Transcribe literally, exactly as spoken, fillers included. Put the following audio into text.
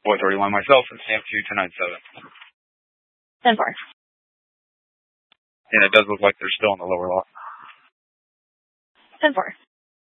four thirty-one myself, and stamp two ten ninety-seven. ten four. And it does look like they're still in the lower lot. ten four.